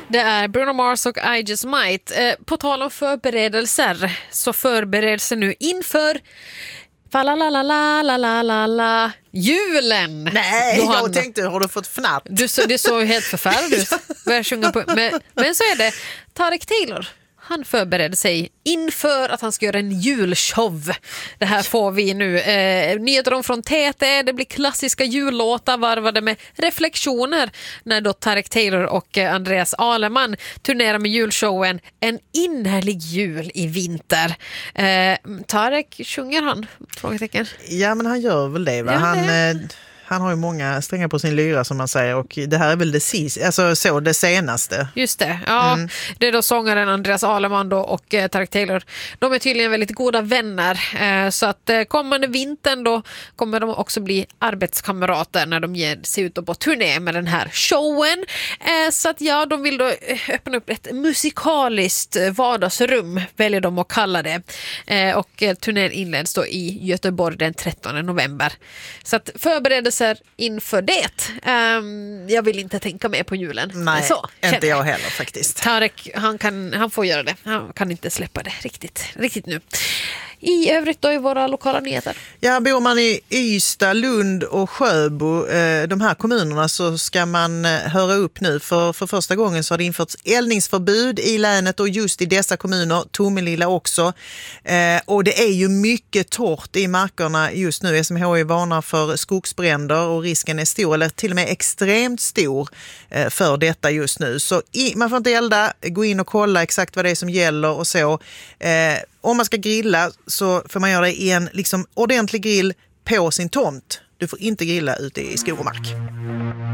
Det är Bruno Mars och I Just Might. På tal om förberedelser så förbereds nu inför julen. Nej, Johanna. jag tänkte, har du fått fnatt? Det såg helt förfärligt ut. Börjar sjunga på. Men så är det. Tarek Taylor. Han förbereder sig inför att han ska göra en julshow. Det här får vi nu. Nyheter från TT. Det blir klassiska jullåtar varvade med reflektioner när då Tarek Taylor och Andreas Aleman turnerar med julshowen En innerlig jul i vinter. Tarek, sjunger han? Frågetecken. Ja, men han gör väl det, va? Ja, Han har ju många strängar på sin lyra som man säger, och det här är väl det senaste. Just det, ja. Det är då sångaren Andreas Aleman då och Tarek Taylor. De är tydligen väldigt goda vänner, så att kommande vintern då kommer de också bli arbetskamrater när de ger sig ut på turné med den här showen. Så att ja, de vill då öppna upp ett musikaliskt vardagsrum, väljer de att kalla det. Och turnén inleds då i Göteborg den 13 november. Så att förberedelser inför det. Jag vill inte tänka mer på julen. Nej, så, inte jag heller faktiskt. Tarek, han får göra det. Han kan inte släppa det riktigt nu. I övrigt då i våra lokala nyheter. Ja, bor man i Ystad, Lund och Sjöbo, de här kommunerna, så ska man höra upp nu. För första gången så har det införts eldningsförbud i länet och just i dessa kommuner, Tomelilla också. Och det är ju mycket torrt i markerna just nu. SMHI varnar för skogsbränder och risken är stor, eller till och med extremt stor för detta just nu. Så man får inte elda, gå in och kolla exakt vad det är som gäller och så. Om man ska grilla så får man göra det i en ordentlig grill på sin tomt. Du får inte grilla ute i skog och mark.